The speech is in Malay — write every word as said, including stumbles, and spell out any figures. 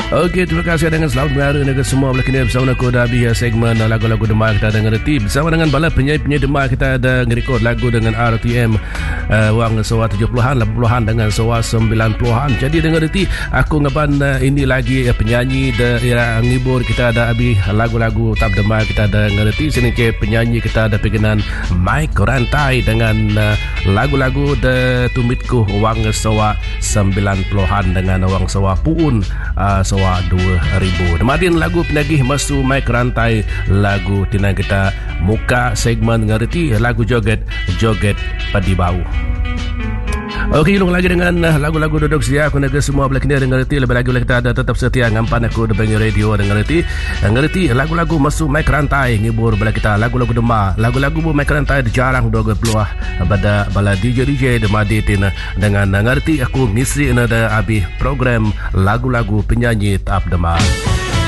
Okey, terima kasih dengan selamat mengaru dengan semua boleh kena bersama aku dah habis segmen lagu-lagu Demam kita ada ngerti bersama dengan bala penyanyi-penyanyi Demam kita ada ngerekod lagu dengan R T M uh, wang sewa tujuh puluhan, lapan puluhan dengan sewa sembilan puluhan. Jadi dengan ngerti aku ngeban uh, ini lagi uh, penyanyi de ya, ngibur kita ada habis lagu-lagu tab Demam kita ada ngerti sini ke penyanyi kita ada pegenan Mike Rantai dengan uh, lagu-lagu de tumitku wang sewa sembilan puluhan dengan wang sewa puun uh, sewa dua ribu. Kemudian lagu penagih masuk Mike Rantai lagu tina kita muka segmen ngerti lagu joget joget padi bau. Okey, ulung lagi dengan lagu-lagu duduk setia aku naga semua boleh kena ngerti lebih lagi boleh kita ada tetap setia ngampan aku di Bangi Radio ngerti ngerti lagu-lagu masuk Mike Rantai ngibur boleh kita lagu-lagu Demam lagu-lagu bu Mike Rantai jarang doga peluah pada bala D J D J Demam ditin dengan ngerti aku ngisi ada habis program lagu-lagu penyanyi tap Demam.